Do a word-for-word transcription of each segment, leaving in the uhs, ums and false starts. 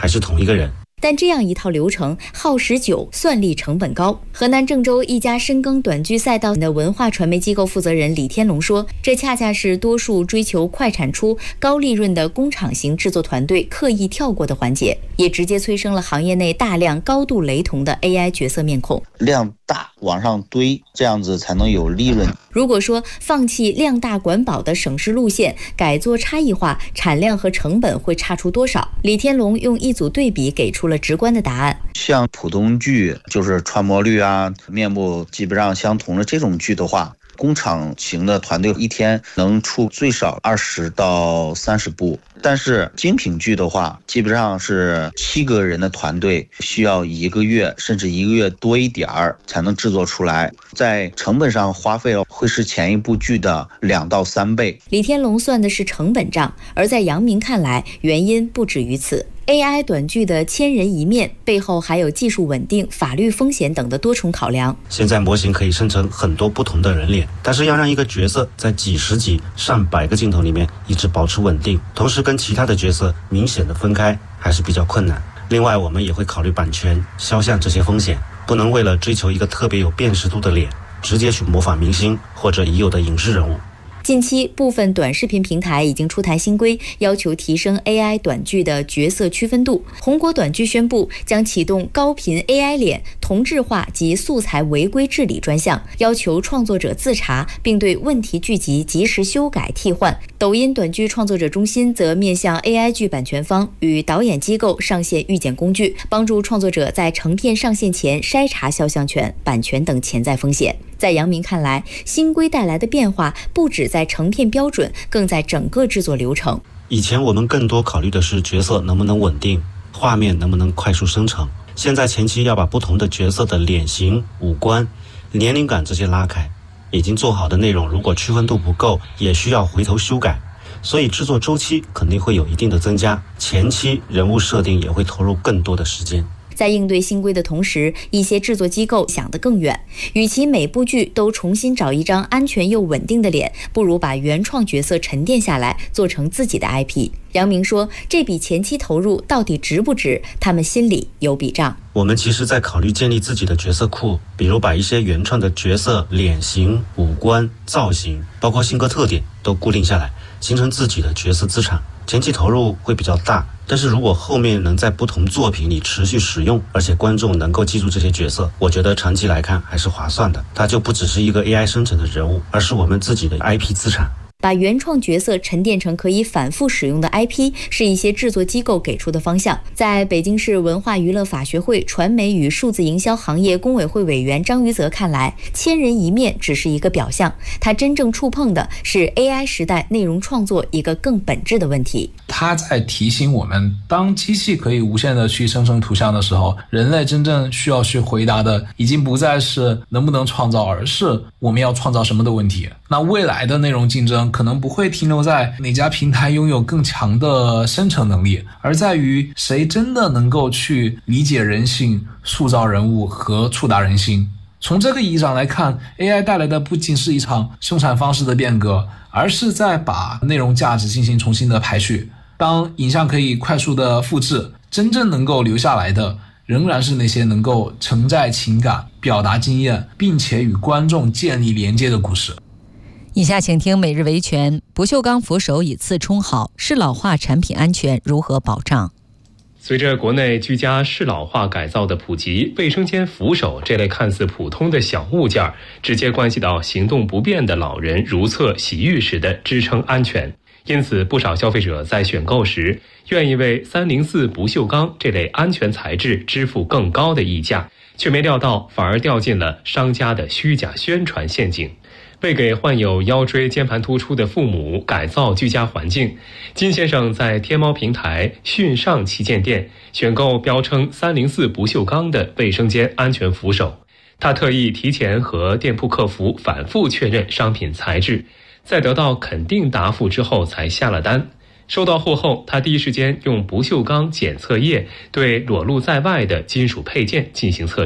还是同一个人。 但这样一套流程耗时久，算力成本高。河南郑州一家深耕短剧赛道的文化传媒机构负责人李天龙说，这恰恰是多数追求快产出、高利润的工厂型制作团队刻意跳过的环节，也直接催生了行业内大量高度雷同的 A I 角色面孔。 量大往上堆，这样子才能有利润。 如果说放弃量大管饱的省事路线，改做差异化，产量和成本会差出多少？李天龙用一组对比给出了直观的答案。 像普通剧，就是穿模率啊、面部基本上相同的这种剧的话，工厂型的团队一天能出最少二十到三十部，但是精品剧的话，基本上是七个人的团队需要一个月甚至一个月多一点儿才能制作出来，在成本上花费会是前一部剧的两到三倍。 李天龙算的是成本账，而在杨明看来，原因不止于此。A I 短剧的千人一面背后还有技术稳定、法律风险等的多重考量。 现在模型可以生成很多不同的人脸，但是要让一个角色在几十集、上百个镜头里面一直保持稳定，同时跟其他的角色明显的分开，还是比较困难。另外，我们也会考虑版权、肖像这些风险，不能为了追求一个特别有辨识度的脸，直接去模仿明星或者已有的影视人物。 近期，部分短视频平台已经出台新规，要求提升 A I 短剧的角色区分度。红果短剧宣布将启动高频 A I 脸同质化及素材违规治理专项，要求创作者自查，并对问题剧集及时修改替换。抖音短剧创作者中心则面向 A I 剧版权方与导演机构上线预检工具，帮助创作者在成片上线前筛查肖像权、版权等潜在风险。在杨明看来，新规带来的变化不止在成片标准，更在整个制作流程。 以前我们更多考虑的是角色能不能稳定，画面能不能快速生成。现在前期要把不同的角色的脸型、五官、年龄感这些拉开，已经做好的内容如果区分度不够，也需要回头修改。所以制作周期肯定会有一定的增加，前期人物设定也会投入更多的时间。 在应对新规的同时，一些制作机构想得更远，与其每部剧都重新找一张安全又稳定的脸，不如把原创角色沉淀下来，做成自己的 I P。杨明说，这笔前期投入到底值不值，他们心里有笔账。 我们其实在考虑建立自己的角色库，比如把一些原创的角色脸型、五官、造型，包括性格特点都固定下来，形成自己的角色资产。前期投入会比较大，但是如果后面能在不同作品里持续使用，而且观众能够记住这些角色，我觉得长期来看还是划算的。它就不只是一个 A I 生成的人物，而是我们自己的 I P 资产。 把原创角色沉淀成可以反复使用的 I P， 是一些制作机构给出的方向。在北京市文化娱乐法学会传媒与数字营销行业工委会委员张于泽看来，千人一面只是一个表象，他真正触碰的是 A I 时代内容创作一个更本质的问题。 他在提醒我们，当机器可以无限的去生成图像的时候，人类真正需要去回答的已经不再是能不能创造，而是我们要创造什么的问题。那未来的内容竞争可能不会停留在哪家平台拥有更强的生成能力，而在于谁真的能够去理解人性、塑造人物和触达人心。从这个意义上来看， A I 带来的不仅是一场生产方式的变革，而是在把内容价值进行重新的排序。当影像可以快速的复制，真正能够留下来的仍然是那些能够承载情感、表达经验，并且与观众建立连接的故事。 以下请听每日维权。不锈钢扶手以次充好，适老化产品安全如何保障？ 随着国内居家适老化改造的普及，卫生间扶手这类看似普通的小物件，直接关系到行动不便的老人如厕、洗浴时的支撑安全。因此，不少消费者在选购时愿意为三零四不锈钢这类安全材质支付更高的溢价，却没料到反而掉进了商家的虚假宣传陷阱。为给患有腰椎间盘突出的父母改造居家环境，金先生在天猫平台迅上旗舰店选购标称三零四不锈钢的卫生间安全扶手。他特意提前和店铺客服反复确认商品材质，在得到肯定答复之后才下了单。收到货后，他第一时间用不锈钢检测液对裸露在外的金属配件进行测试。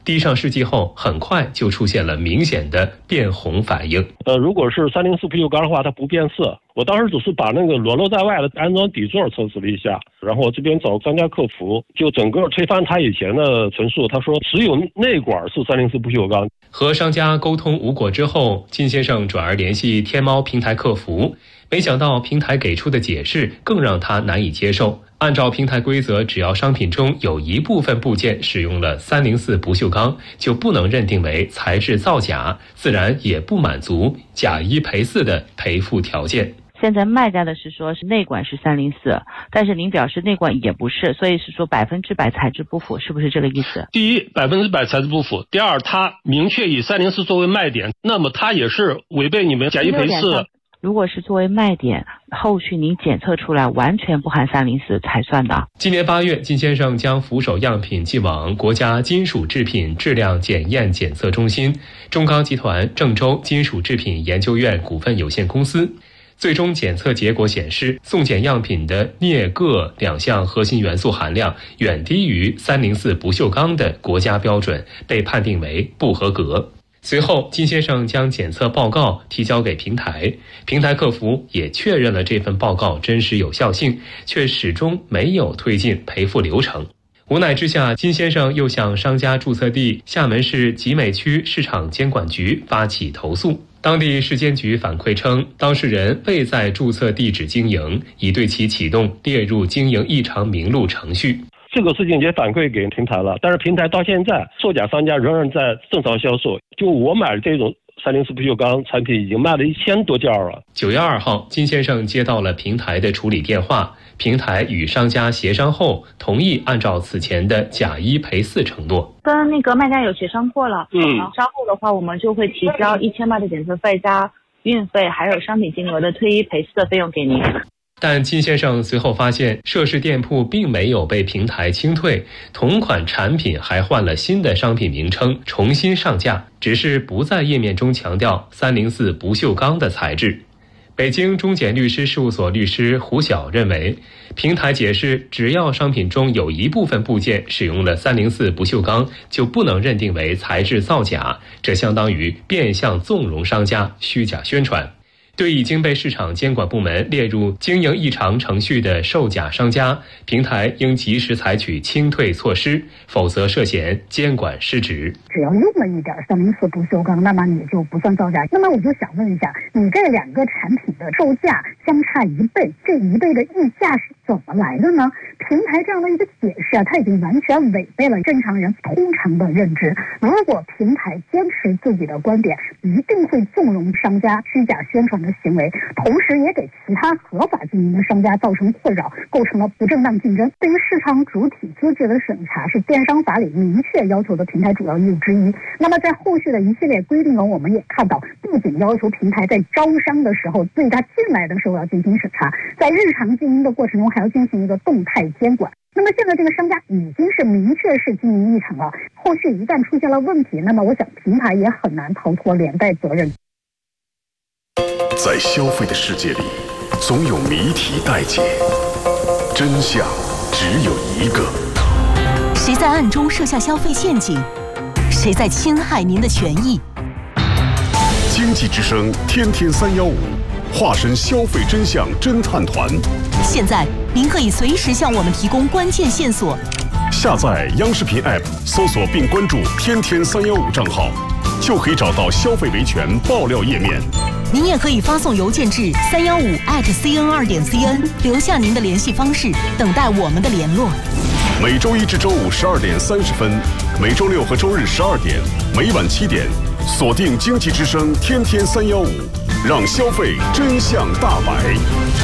滴上试剂后，很快就出现了明显的变红反应。 呃，如果是三零四不锈钢的话，它不变色。我当时只是把那个裸露在外的安装底座测试了一下，然后我这边找专家客服，就整个推翻他以前的陈述。他说只有内管是三零四不锈钢。 和商家沟通无果之后，金先生转而联系天猫平台客服，没想到平台给出的解释更让他难以接受。按照平台规则，只要商品中有一部分部件使用了三零四不锈钢，就不能认定为材质造假，自然也不满足假一赔四的赔付条件。 现在卖家的是说是内管是三零四，但是您表示内管也不是，所以是说百分之百材质不符，是不是这个意思？ 第一，百分之百材质不符；第二，它明确以三零四作为卖点，那么它也是违背你们假一赔四。 如果是作为卖点，后续您检测出来完全不含三零四才算的。 今年八月，金先生将扶手样品寄往国家金属制品质量检验检测中心、中钢集团郑州金属制品研究院股份有限公司。最终检测结果显示，送检样品的镍铬两项核心元素含量远低于三零四不锈钢的国家标准，被判定为不合格。随后，金先生将检测报告提交给平台，平台客服也确认了这份报告真实有效性，却始终没有推进赔付流程。无奈之下，金先生又向商家注册地厦门市集美区市场监管局发起投诉。当地市监局反馈称，当事人未在注册地址经营，已对其启动列入经营异常名录程序。 这个事情也反馈给平台了，但是平台到现在售假商家仍然在正常销售。就我买这种三零四不锈钢产品已经卖了一千多件了。 九月二号，金先生接到了平台的处理电话，平台与商家协商后，同意按照此前的假一赔四承诺。 跟那个卖家有协商过了， 嗯， 稍后的话我们就会提交一千八的检测费加运费，还有商品金额的退一赔四的费用给您。 但金先生随后发现，涉事店铺并没有被平台清退，同款产品还换了新的商品名称，重新上架，只是不在页面中强调三零四不锈钢的材质。北京中检律师事务所律师胡晓认为，平台解释只要商品中有一部分部件使用了三零四不锈钢，就不能认定为材质造假，这相当于变相纵容商家虚假宣传。对已经被市场监管部门列入经营异常程序的售假商家，平台应及时采取清退措施，否则涉嫌监管失职。 只要用了一点三零四不锈钢，那么你就不算造假。那么我就想问一下，你这两个产品的售价相差一倍，这一倍的溢价是怎么来的呢？平台这样的一个解释啊，它已经完全违背了正常人通常的认知。如果平台坚持自己的观点，一定会纵容商家虚假宣传的行为，同时也给其他合法经营的商家造成困扰，构成了不正当竞争。对于市场主体资质的审查是电商法里明确要求的平台主要义务之一。那么在后续的一系列规定中，我们也看到，不仅要求平台在招商的时候对他进来的时候要进行审查，在日常经营的过程中还要进行一个动态监管。那么现在这个商家已经是明确是经营异常了，后续一旦出现了问题，那么我想平台也很难逃脱连带责任。 在消费的世界里，总有谜题待解，真相只有一个。 谁在暗中设下消费陷阱？谁在侵害您的权益？ 经济之声天天三幺五，化身消费真相侦探团。 现在您可以随时向我们提供关键线索。 下载央视频 App， 搜索并关注天天三幺五账号，就可以找到消费维权爆料页面。 您也可以发送邮件至三幺五 at cn 二点 cn， 留下您的联系方式，等待我们的联络。 每周一至周五十二点三十分，每周六和周日十二点，每晚七点，锁定经济之声天天三幺五，让消费真相大白。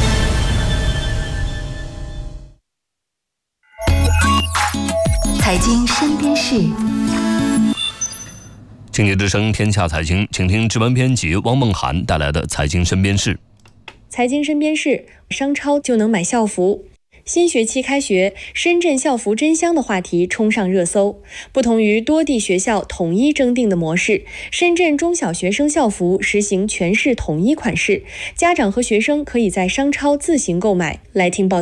财经身边事。 经济之声天下财经，请听值班编辑汪梦涵带来的财经身边事。 财经身边事，商超就能买校服。新学期开学，深圳校服真香的话题冲上热搜。不同于多地学校统一征订的模式，深圳中小学生校服实行全市统一款式，家长和学生可以在商超自行购买。来听报道。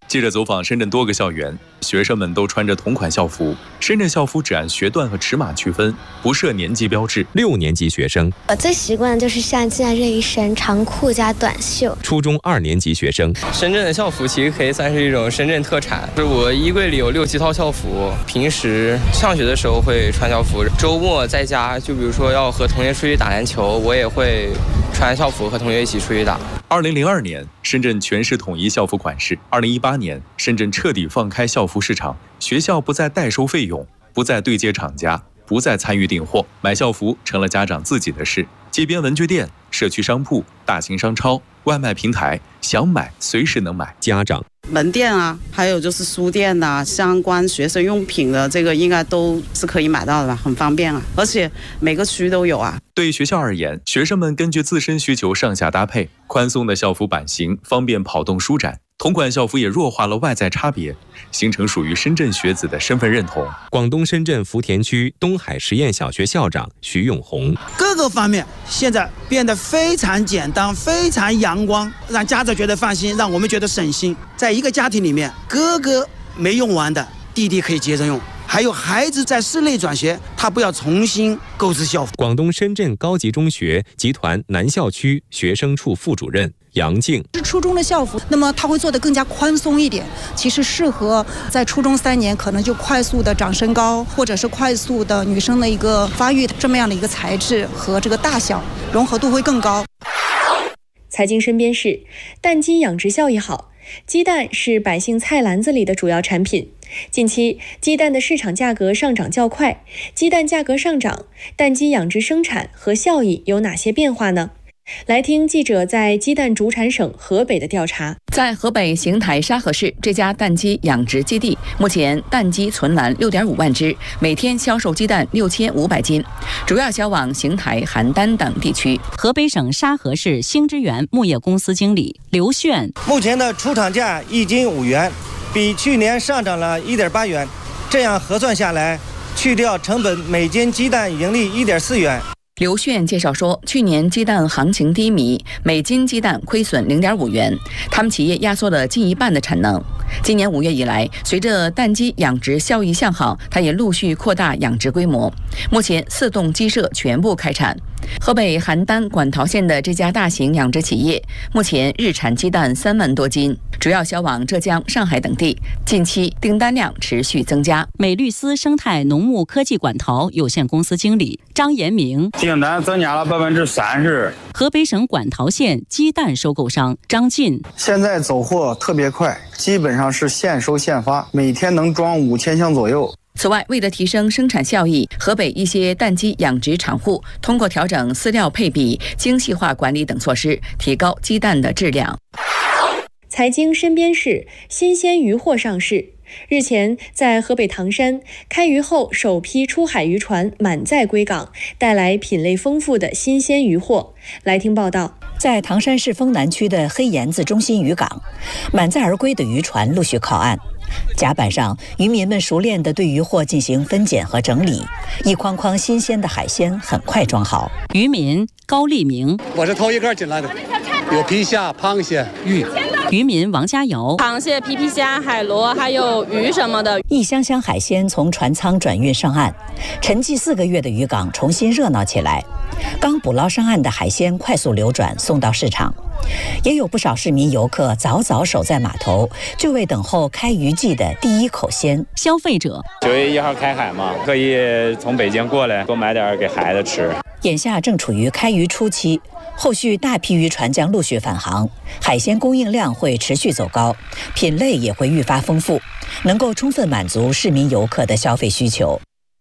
记者走访深圳多个校园，学生们都穿着同款校服。深圳校服只按学段和尺码区分，不设年级标志。 六年级学生， 我最习惯的就是像现在这一身长裤加短袖。 初中二年级学生， 深圳的校服其实可以算是一种深圳特产。我衣柜里有六七套校服，平时上学的时候会穿校服，周末在家就比如说要和同学出去打篮球，我也会穿校服和同学一起出去打。 二零零二年，深圳全市统一校服款式。二零一八年，深圳彻底放开校服市场，学校不再代收费用，不再对接厂家，不再参与订货，买校服成了家长自己的事。街边文具店、社区商铺、大型商超、外卖平台，想买随时能买。 家长门店啊，还有就是书店呐、啊，相关学生用品的这个应该都是可以买到的吧，很方便啊，而且每个区都有啊。 对学校而言，学生们根据自身需求上下搭配，宽松的校服版型方便跑动舒展。同款校服也弱化了外在差别，形成属于深圳学子的身份认同。 广东深圳福田区东海实验小学校长徐永红， 各个方面现在变得非常简单，非常阳光，让家长觉得放心，让我们觉得省心。在一个家庭里面，哥哥没用完的，弟弟可以接着用。还有孩子在室内转学，他不要重新购置校服。 广东深圳高级中学集团南校区学生处副主任杨静， 是初中的校服，那么它会做得更加宽松一点，其实适合在初中三年可能就快速的长身高，或者是快速的女生的一个发育，这么样的一个材质和这个大小融合度会更高。 财经身边事，蛋鸡养殖效益好，鸡蛋是百姓菜篮子里的主要产品。近期鸡蛋的市场价格上涨较快，鸡蛋价格上涨，蛋鸡养殖生产和效益有哪些变化呢？来听记者在鸡蛋主产省河北的调查。 在河北邢台沙河市，这家蛋鸡养殖基地目前蛋鸡存栏六点五万只，每天销售鸡蛋六千五百斤，主要销往邢台、邯郸等地区。 河北省沙河市兴之源牧业公司经理刘炫， 目前的出厂价一斤五元，比去年上涨了一点八元，这样核算下来，去掉成本，每斤鸡蛋盈利一点四元。 刘炫介绍说，去年鸡蛋行情低迷，每斤鸡蛋亏损零点五元，他们企业压缩了近一半的产能。今年五月以来，随着蛋鸡养殖效益向好，它也陆续扩大养殖规模，目前四栋鸡舍全部开产。河北邯郸馆陶县的这家大型养殖企业，目前日产鸡蛋三万多斤，主要销往浙江、上海等地，近期订单量持续增加。 美律斯生态农牧科技馆陶有限公司经理张延明， 订单增加了百分之三十。 河北省馆陶县鸡蛋收购商张进， 现在走货特别快，基本上是现收现发，每天能装五千箱左右。 此外，为了提升生产效益，河北一些蛋鸡养殖场户通过调整饲料配比、精细化管理等措施，提高鸡蛋的质量。 财经身边事，新鲜渔获上市。日前，在河北唐山开渔后首批出海渔船满载归港，带来品类丰富的新鲜渔获。来听报道。 在唐山市丰南区的黑岩子中心渔港，满载而归的渔船陆续靠岸。甲板上，渔民们熟练地对渔获进行分拣和整理，一筐筐新鲜的海鲜很快装好。 渔民高立明， 我是头一个进来的，有皮虾、螃蟹、鱼。 渔民王家瑶， 螃蟹、皮皮虾、海螺还有鱼什么的。 一箱箱海鲜从船舱转运上岸，沉寂四个月的渔港重新热闹起来。刚捕捞上岸的海鲜快速流转，送到市场。也有不少市民游客早早守在码头，就为等候开渔季的第一口鲜。 消费者九月一号开海嘛，可以从北京过来多买点给孩子吃。 眼下正处于开渔初期，后续大批渔船将陆续返航，海鲜供应量会持续走高，品类也会愈发丰富，能够充分满足市民游客的消费需求。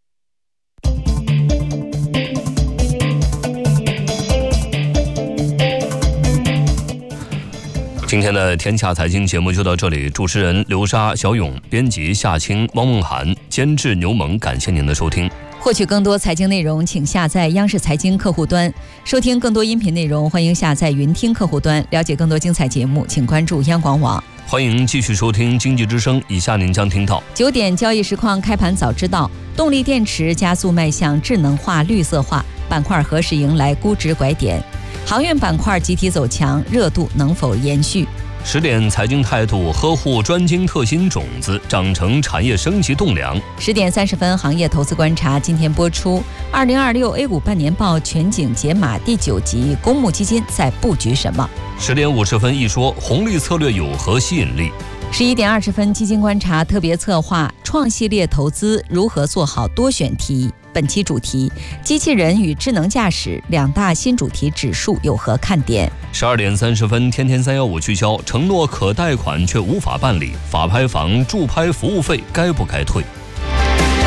今天的天下财经节目就到这里，主持人刘莎、小勇，编辑夏青、汪梦涵，监制牛萌，感谢您的收听。 获取更多财经内容，请下载央视财经客户端。收听更多音频内容，欢迎下载云听客户端。了解更多精彩节目，请关注央广网。 欢迎继续收听经济之声，以下您将听到： 九点交易实况开盘早知道，动力电池加速迈向智能化、绿色化，板块何时迎来估值拐点？航运板块集体走强，热度能否延续？ 十点财经态度，呵护专精特新种子，长成产业升级栋梁。 十点三十分，行业投资观察今天播出。二零二六 A 股半年报全景解码第九集，公募基金在布局什么？ 十点五十分一说，红利策略有何吸引力？ 十一点二十分，基金观察特别策划创系列投资如何做好多选题。本期主题：机器人与智能驾驶两大新主题指数有何看点？ 十二点三十分，天天三幺五聚焦，承诺可贷款却无法办理，法拍房驻拍服务费该不该退？